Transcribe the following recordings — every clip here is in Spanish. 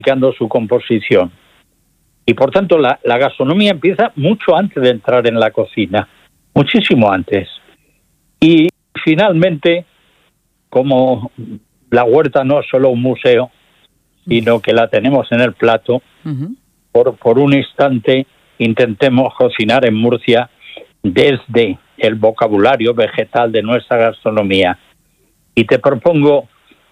modificando su composición. Y por tanto la gastronomía empieza mucho antes de entrar en la cocina, muchísimo antes. Y finalmente, como la huerta no es solo un museo, sino que la tenemos en el plato, por un instante intentemos cocinar en Murcia desde el vocabulario vegetal de nuestra gastronomía. Y te propongo,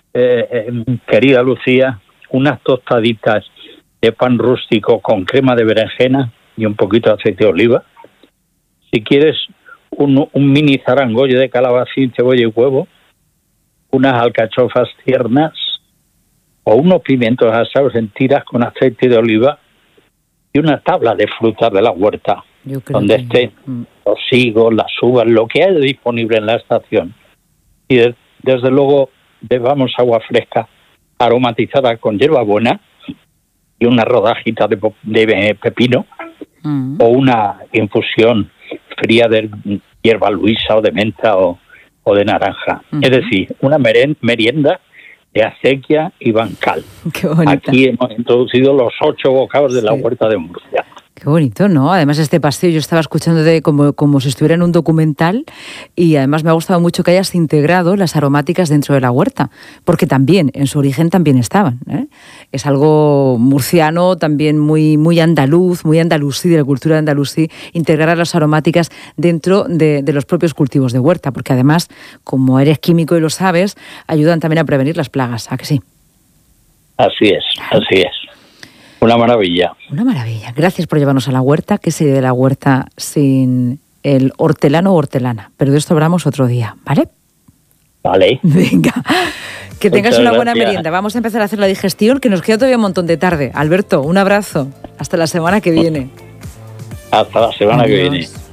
querida Lucía, unas tostaditas de pan rústico con crema de berenjena y un poquito de aceite de oliva. Si quieres, un mini zarangollo de calabacín, cebolla y huevo, unas alcachofas tiernas o unos pimientos asados en tiras con aceite de oliva y una tabla de frutas de la huerta, donde estén los higos, las uvas, lo que haya disponible en la estación. Y desde luego bebamos agua fresca aromatizada con hierbabuena y una rodajita de pepino o una infusión fría de hierba luisa o de menta o de naranja. Es decir, una merienda de acequia y bancal. Qué bonita. Aquí hemos introducido los 8 bocados de la huerta de Murcia. Qué bonito, ¿no? Además, este paseo yo estaba escuchándote como si estuviera en un documental y además me ha gustado mucho que hayas integrado las aromáticas dentro de la huerta, porque también, en su origen también estaban, ¿eh? Es algo murciano, también muy andaluz, muy andalusí, de la cultura de andalusí, integrar las aromáticas dentro de los propios cultivos de huerta, porque además, como eres químico y lo sabes, ayudan también a prevenir las plagas, ¿a que sí? Así es, así es. Una maravilla. Una maravilla. Gracias por llevarnos a la huerta. ¿Qué sería de la huerta sin el hortelano o hortelana? Pero de esto hablamos otro día, ¿vale? Vale. Venga, que tengas Muchas una buena gracias. merienda. Vamos a empezar a hacer la digestión, que nos queda todavía un montón de tarde. Alberto, un abrazo. Hasta la semana que viene. Hasta la semana que Adiós. viene.